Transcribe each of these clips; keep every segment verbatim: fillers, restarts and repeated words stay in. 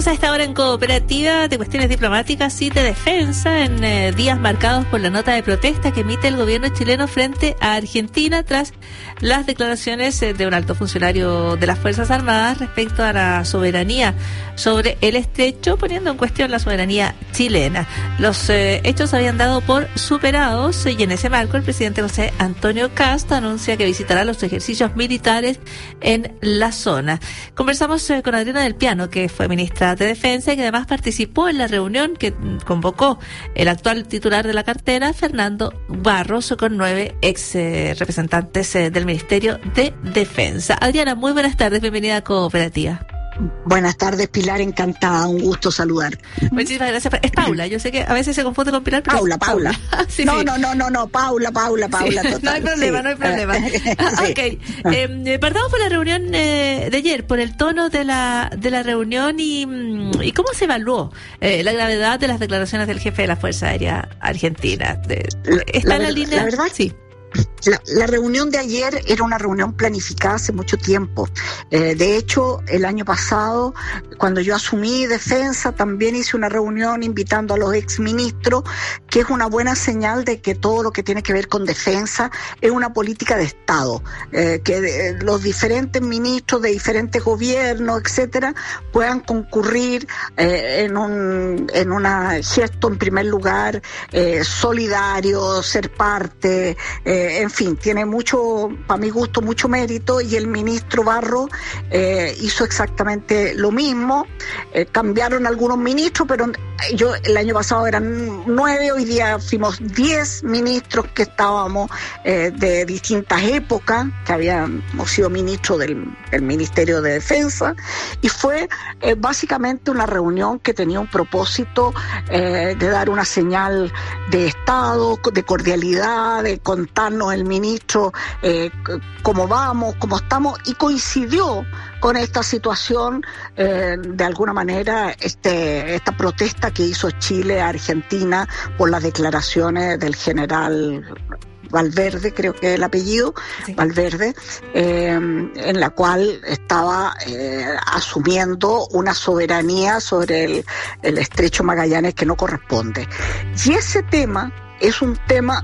a esta hora en Cooperativa de Cuestiones Diplomáticas y de Defensa, en eh, días marcados por la nota de protesta que emite el gobierno chileno frente a Argentina tras las declaraciones eh, de un alto funcionario de las Fuerzas Armadas respecto a la soberanía sobre el estrecho, poniendo en cuestión la soberanía chilena. Los eh, hechos habían dado por superados y en ese marco el presidente José Antonio Kast anuncia que visitará los ejercicios militares en la zona. Conversamos eh, con Adriana del Piano, que fue ministra de Defensa y que además participó en la reunión que convocó el actual titular de la cartera, Fernando Barros, con nueve ex eh, representantes eh, del Ministerio de Defensa. Adriana, muy buenas tardes, bienvenida a Cooperativa. Buenas tardes, Pilar, encantada, un gusto saludar. Muchísimas gracias. Es Paula, yo sé que a veces se confunde con Pilar, pero Paula, Paula. Paula. sí, no, sí. no, no, no, no, Paula, Paula, Paula. Sí, total, no hay problema, sí. no hay problema. Sí. Ok, eh, partamos por la reunión eh, de ayer, por el tono de la de la reunión y, y cómo se evaluó eh, la gravedad de las declaraciones del jefe de la Fuerza Aérea Argentina. De, ¿Está la, en la la línea? La verdad, sí. La, la reunión de ayer era una reunión planificada hace mucho tiempo. Eh, de hecho, el año pasado, cuando yo asumí Defensa, también hice una reunión invitando a los exministros, que es una buena señal de que todo lo que tiene que ver con defensa es una política de Estado, eh, que de, los diferentes ministros de diferentes gobiernos, etcétera, puedan concurrir eh, en un en una gesto, en primer lugar, eh, solidario, ser parte. Eh, En fin, tiene mucho, para mi gusto, mucho mérito, y el ministro Barro eh, hizo exactamente lo mismo. Eh, cambiaron algunos ministros, pero yo el año pasado eran nueve, hoy día fuimos diez ministros que estábamos eh, de distintas épocas, que habíamos sido ministros del, del Ministerio de Defensa, y fue eh, básicamente una reunión que tenía un propósito eh, de dar una señal de Estado, de cordialidad, de contar el ministro eh, cómo vamos, cómo estamos, y coincidió con esta situación eh, de alguna manera este esta protesta que hizo Chile a Argentina por las declaraciones del general Valverde, creo que es el apellido, sí. Valverde, eh, en la cual estaba eh, asumiendo una soberanía sobre el, el estrecho Magallanes que no corresponde. Y ese tema es un tema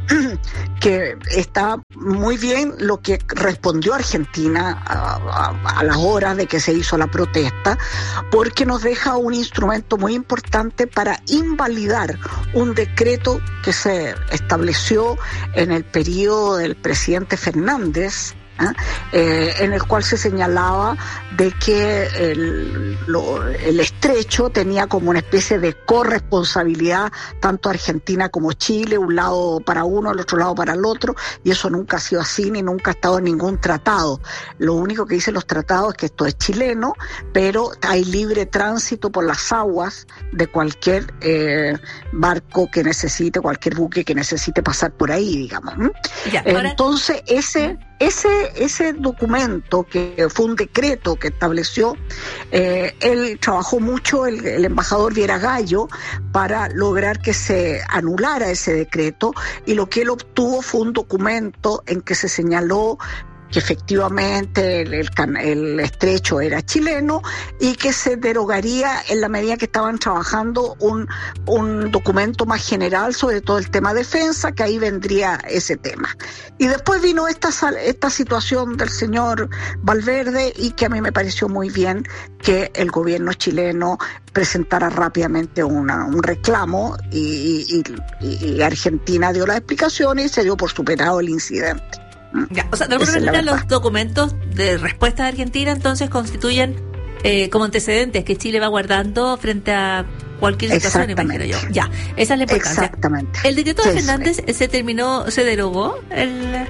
que está muy bien lo que respondió Argentina a, a, a las horas de que se hizo la protesta, porque nos deja un instrumento muy importante para invalidar un decreto que se estableció en el periodo del presidente Fernández, ¿eh? Eh, en el cual se señalaba de que el, lo, el estrecho tenía como una especie de corresponsabilidad tanto Argentina como Chile, un lado para uno, el otro lado para el otro, y eso nunca ha sido así ni nunca ha estado en ningún tratado. Lo único que dicen los tratados es que esto es chileno, pero hay libre tránsito por las aguas de cualquier eh, barco que necesite, cualquier buque que necesite pasar por ahí, digamos. Ya, ahora... Entonces ese... Ese, ese documento, que fue un decreto que estableció, eh, él trabajó mucho, el, el embajador Viera Gallo, para lograr que se anulara ese decreto, y lo que él obtuvo fue un documento en que se señaló que efectivamente el, el, el estrecho era chileno y que se derogaría en la medida que estaban trabajando un, un documento más general sobre todo el tema defensa, que ahí vendría ese tema. Y después vino esta, esta situación del señor Valverde, y que a mí me pareció muy bien que el gobierno chileno presentara rápidamente una, un reclamo, y, y, y Argentina dio las explicaciones y se dio por superado el incidente. Ya, o sea, de alguna manera los documentos de respuesta de Argentina entonces constituyen eh, como antecedentes que Chile va guardando frente a cualquier situación, imagino yo. Ya, esa es la importancia. Exactamente. ¿El decreto de sí, Fernández sí. se terminó, se derogó? El...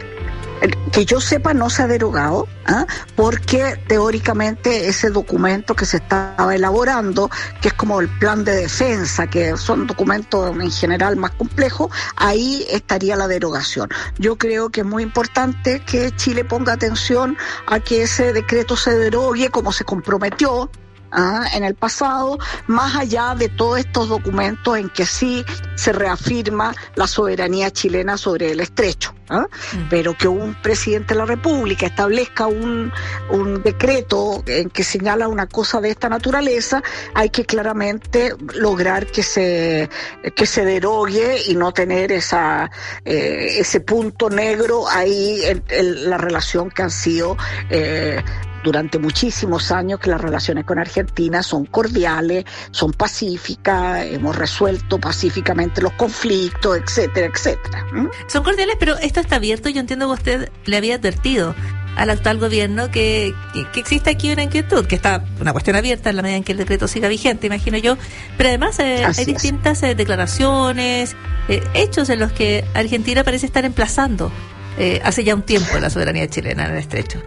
Que yo sepa no se ha derogado, ¿eh? Porque teóricamente ese documento que se estaba elaborando, que es como el plan de defensa, que son documentos en general más complejos, ahí estaría la derogación. Yo creo que es muy importante que Chile ponga atención a que ese decreto se derogue como se comprometió ¿ah? en el pasado, más allá de todos estos documentos en que sí se reafirma la soberanía chilena sobre el estrecho. ¿Ah? Mm. Pero que un presidente de la República establezca un, un decreto en que señala una cosa de esta naturaleza, hay que claramente lograr que se que se derogue y no tener esa eh, ese punto negro ahí en, en la relación que han sido eh, durante muchísimos años, que las relaciones con Argentina son cordiales, son pacíficas, hemos resuelto pacíficamente los conflictos, etcétera, etcétera. ¿Mm? Son cordiales, pero esto está abierto. Yo entiendo que usted le había advertido al actual gobierno que, que, que existe aquí una inquietud, que está una cuestión abierta en la medida en que el decreto siga vigente, imagino yo, pero además eh, hay distintas eh, declaraciones, eh, hechos en los que Argentina parece estar emplazando eh, hace ya un tiempo la soberanía chilena en el estrecho.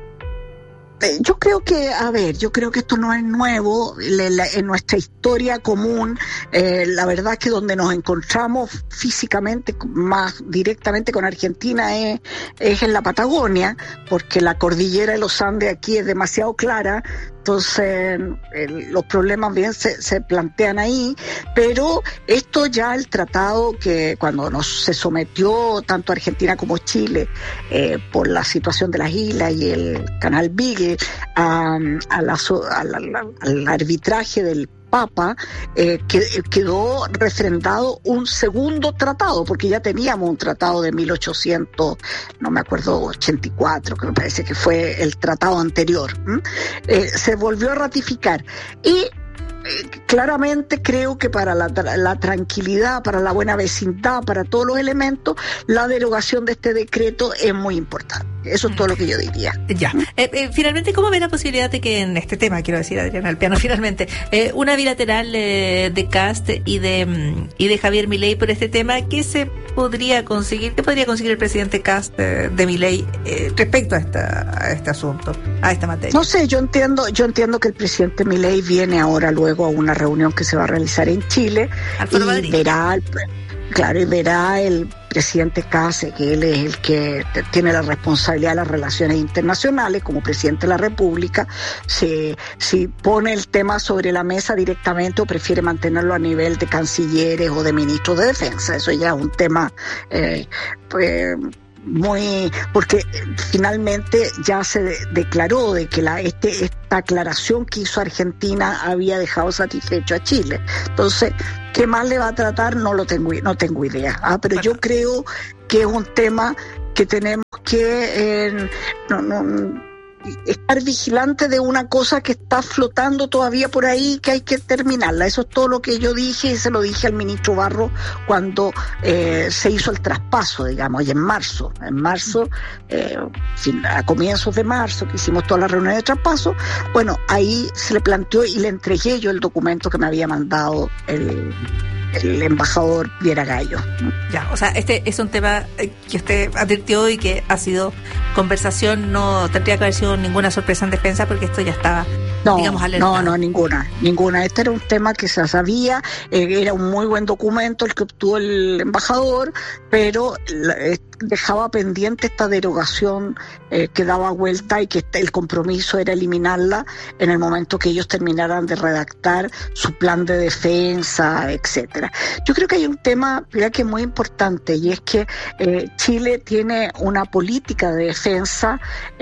Yo creo que, a ver, yo creo que esto no es nuevo. Le, la, en nuestra historia común, eh, la verdad es que donde nos encontramos físicamente más directamente con Argentina es, es en la Patagonia, porque la cordillera de los Andes aquí es demasiado clara. Entonces, el, los problemas bien se, se plantean ahí, pero esto ya el tratado que cuando nos se sometió tanto Argentina como Chile eh, por la situación de las islas y el canal Beagle a, a la, a la, la, al arbitraje del Papa, eh, que quedó refrendado un segundo tratado, porque ya teníamos un tratado de mil ochocientos, no me acuerdo, ochenta y cuatro, que me parece que fue el tratado anterior. ¿Mm? Eh, se volvió a ratificar y Eh, claramente creo que para la, la tranquilidad, para la buena vecindad, para todos los elementos, la derogación de este decreto es muy importante. Eso es todo lo que yo diría. Ya. Eh, eh, finalmente, ¿cómo ve la posibilidad de que en este tema, quiero decir, Adriana Alpiano, finalmente, eh, una bilateral eh, de Kast y de y de Javier Milei por este tema, ¿qué se podría conseguir? ¿Qué podría conseguir el presidente Kast eh, de Milei eh, respecto a esta a este asunto, a esta materia? No sé, yo entiendo, yo entiendo que el presidente Milei viene ahora luego a una reunión que se va a realizar en Chile y Madrid. verá el, claro y verá el presidente Kast, que él es el que tiene la responsabilidad de las relaciones internacionales como presidente de la República, si, si pone el tema sobre la mesa directamente o prefiere mantenerlo a nivel de cancilleres o de ministros de defensa. Eso ya es un tema eh, pues, muy, porque finalmente ya se de, declaró de que la este esta aclaración que hizo Argentina había dejado satisfecho a Chile. Entonces, ¿qué más le va a tratar? No lo tengo, no tengo idea. Ah, pero yo creo que es un tema que tenemos que eh, no, no, estar vigilante de una cosa que está flotando todavía por ahí, que hay que terminarla. Eso es todo lo que yo dije y se lo dije al ministro Barro cuando eh, se hizo el traspaso, digamos, y en marzo, en marzo, eh, a comienzos de marzo, que hicimos todas las reuniones de traspaso, bueno, ahí se le planteó y le entregué yo el documento que me había mandado el el embajador Viera Gallo. Ya, o sea, este es un tema que usted advirtió y que ha sido conversación, no tendría que haber sido ninguna sorpresa en defensa porque esto ya estaba, no, digamos, alertado. No, no, ninguna, ninguna. Este era un tema que se sabía, eh, era un muy buen documento el que obtuvo el embajador, pero eh, dejaba pendiente esta derogación eh, que daba vuelta y que el compromiso era eliminarla en el momento que ellos terminaran de redactar su plan de defensa, etcétera. Yo creo que hay un tema ya que es muy importante y es que eh, Chile tiene una política de defensa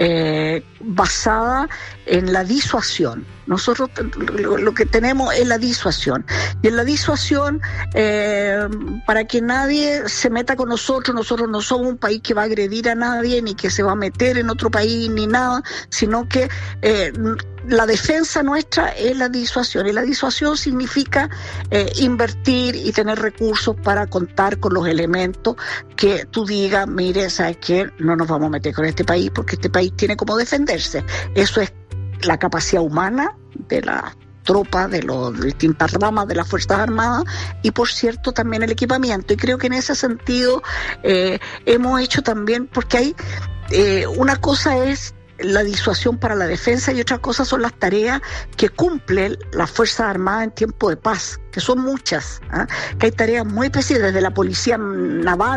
eh, basada en la disuasión. Nosotros lo, lo que tenemos es la disuasión. Y en la disuasión, eh, para que nadie se meta con nosotros, nosotros no somos un país que va a agredir a nadie, ni que se va a meter en otro país, ni nada, sino que eh, la defensa nuestra es la disuasión. Y la disuasión significa eh, invertir y tener recursos para contar con los elementos que tú digas, mire, ¿sabes qué? No nos vamos a meter con este país porque este país tiene cómo defenderse. Eso es la capacidad humana de la tropa, de las distintas ramas de las Fuerzas Armadas y, por cierto, también el equipamiento. Y creo que en ese sentido eh, hemos hecho también, porque hay eh, una cosa es la disuasión para la defensa y otra cosa son las tareas que cumplen las Fuerzas Armadas en tiempo de paz, que son muchas, ¿eh? Que hay tareas muy específicas, desde la policía naval,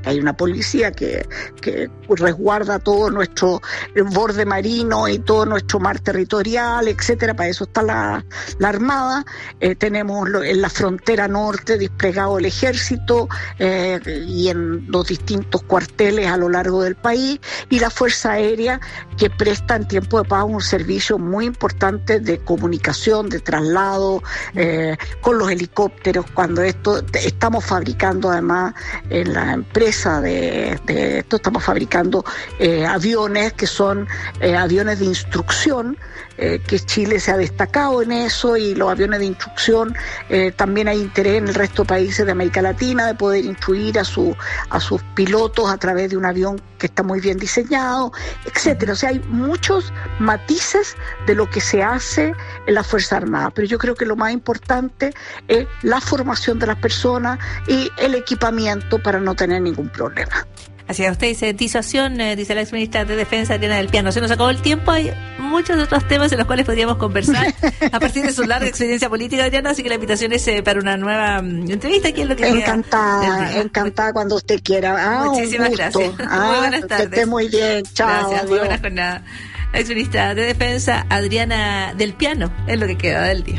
que hay una policía que, que resguarda todo nuestro borde marino y todo nuestro mar territorial, etcétera. Para eso está la, la Armada. Eh, tenemos lo, en la frontera norte desplegado el ejército eh, y en los distintos cuarteles a lo largo del país, y la Fuerza Aérea, que presta en tiempo de paz un servicio muy importante de comunicación, de traslado, eh, con los helicópteros. Cuando esto, estamos fabricando además en la empresa de, de esto, estamos fabricando eh, aviones que son eh, aviones de instrucción, eh, que Chile se ha destacado en eso, y los aviones de instrucción eh, también hay interés en el resto de países de América Latina de poder instruir a, su, a sus pilotos a través de un avión que está muy bien diseñado, etcétera. O sea, hay muchos matices de lo que se hace en la Fuerza Armada, pero yo creo que lo más importante es la formación de las personas y el equipamiento para no tener ningún problema. Así es, usted dice disuasión, eh, dice la exministra de Defensa, Adriana del Piano. Se nos acabó el tiempo, hay muchos otros temas en los cuales podríamos conversar a partir de su larga experiencia política, Adriana, así que la invitación es eh, para una nueva um, entrevista aquí en lo que Encantada, encantada cuando usted quiera. Ah, muchísimas gracias. Ah, muy buenas tardes. Que esté muy bien, chao. Gracias, adiós. muy buena jornada. La exministra de Defensa, Adriana del Piano, es lo que queda del día.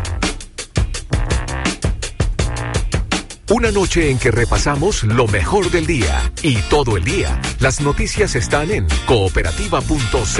Una noche en que repasamos lo mejor del día y todo el día. Las noticias están en cooperativa punto c l.